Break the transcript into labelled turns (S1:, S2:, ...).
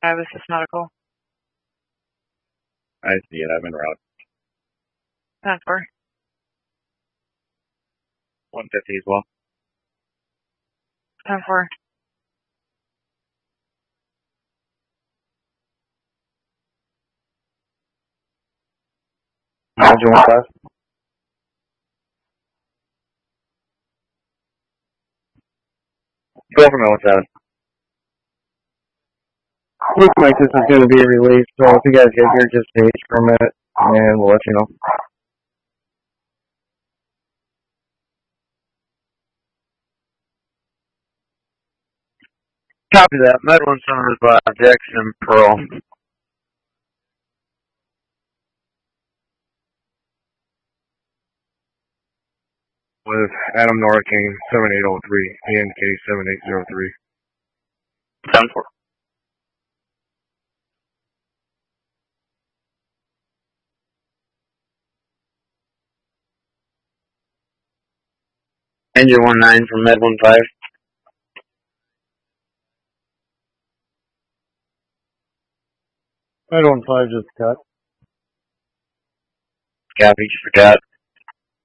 S1: This is medical.
S2: I see it. I'm en route.
S1: 10-4.
S2: 150 as well.
S1: 10-4.
S2: Roger, 1-5. Go from 0-7. Looks like this is going to be released, so if you guys get here, just stage for a minute, and we'll let you know. Copy that. Med 1 Summers by Jackson Pearl. With Adam Norking, 7803, ENK 7803.
S3: 10-4. Engine 19 from Med 15.
S2: Med 15 just cut.
S3: Copy, just forgot.